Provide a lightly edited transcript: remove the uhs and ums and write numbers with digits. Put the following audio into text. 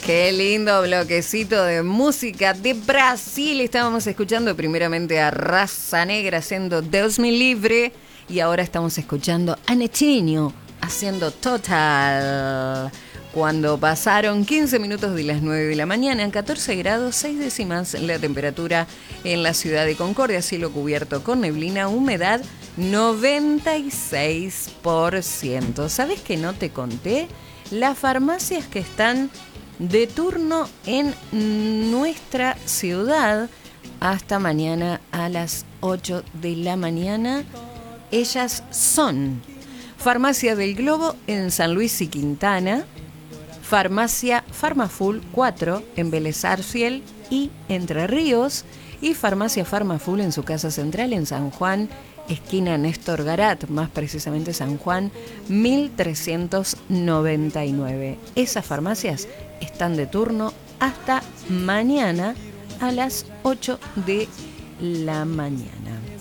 Qué lindo bloquecito de música de Brasil. Estábamos escuchando primeramente a Raza Negra haciendo Deus me livre. Y ahora estamos escuchando a Netinho haciendo Total. Cuando pasaron 15 minutos de las 9 de la mañana, en 14 grados 6 décimas la temperatura en la ciudad de Concordia, cielo cubierto con neblina, humedad 96%. ¿Sabes que no te conté? Las farmacias que están de turno en nuestra ciudad hasta mañana a las 8 de la mañana, ellas son Farmacia del Globo en San Luis y Quintana, Farmacia Farmaful 4 en Vélez Arfiel y Entre Ríos, y Farmacia Farmaful en su casa central en San Juan, esquina Néstor Garat, más precisamente San Juan 1399. Esas farmacias están de turno hasta mañana a las 8 de la mañana.